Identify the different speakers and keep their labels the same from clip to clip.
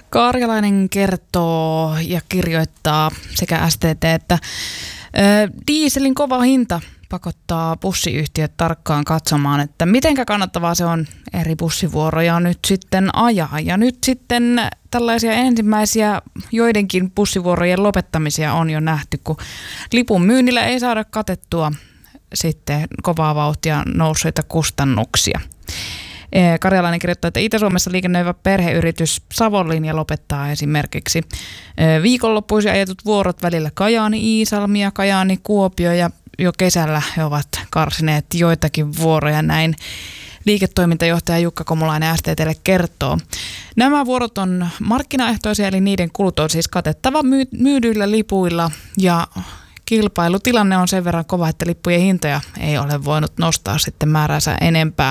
Speaker 1: Karjalainen kertoo ja kirjoittaa sekä STT että dieselin kova hinta pakottaa bussiyhtiöt tarkkaan katsomaan, että mitenkä kannattavaa se on eri bussivuoroja nyt sitten ajaa. Ja nyt sitten tällaisia ensimmäisiä joidenkin bussivuorojen lopettamisia on jo nähty, kun lipun myynnillä ei saada katettua sitten kovaa vauhtia nousseita kustannuksia. Karjalainen kirjoittaa, että Itä-Suomessa liikennöivä perheyritys Savonlinja lopettaa esimerkiksi viikonloppuisia ajetut vuorot välillä Kajaani-Iisalmi ja Kajaani-Kuopio, ja jo kesällä he ovat karsineet joitakin vuoroja, näin liiketoimintajohtaja Jukka Komulainen STT:lle kertoo. Nämä vuorot on markkinaehtoisia, eli niiden kulut on siis katettava myydyillä lipuilla, ja kilpailutilanne on sen verran kova, että lippujen hintoja ei ole voinut nostaa sitten määräänsä enempää.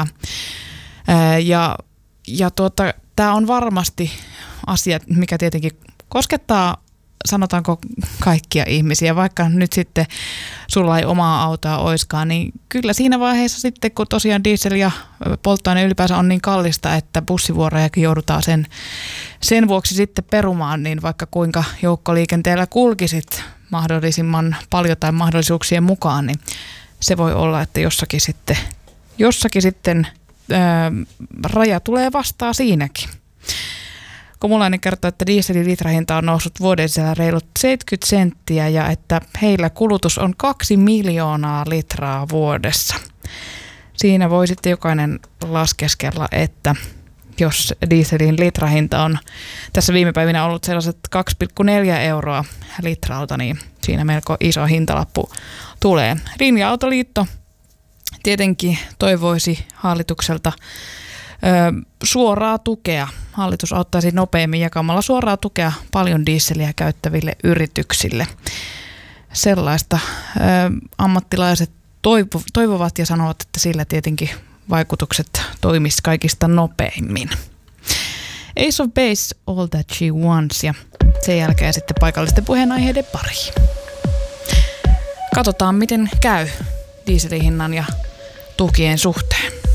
Speaker 1: Tämä on varmasti asia, mikä tietenkin koskettaa, sanotaanko, kaikkia ihmisiä, vaikka nyt sitten sulla ei omaa autoa oiskaan, niin kyllä siinä vaiheessa sitten, kun tosiaan diesel ja polttoaine ylipäänsä on niin kallista, että bussivuorojakin joudutaan sen vuoksi sitten perumaan, niin vaikka kuinka joukkoliikenteellä kulkisit mahdollisimman paljon tai mahdollisuuksien mukaan, niin se voi olla, että jossakin sitten raja tulee vastaan siinäkin. Komulainen kertoo, että dieselin litrahinta on noussut vuoden sisällä reilut 70 senttiä ja että heillä kulutus on 2 miljoonaa litraa vuodessa. Siinä voi sitten jokainen laskeskella, että jos dieselin litrahinta on tässä viime päivinä ollut sellaiset 2,4 euroa litralta, niin siinä melko iso hintalappu tulee. Linja-autoliitto tietenkin toivoisi hallitukselta suoraa tukea. Hallitus auttaisi nopeammin jakamalla suoraa tukea paljon dieseliä käyttäville yrityksille. Sellaista ammattilaiset toivovat ja sanovat, että sillä tietenkin vaikutukset toimisi kaikista nopeimmin. Ace of Base, All That She Wants, ja sen jälkeen sitten paikallisten puheenaiheiden pariin. Katsotaan, miten käy dieselin hinnan ja tukien suhteen.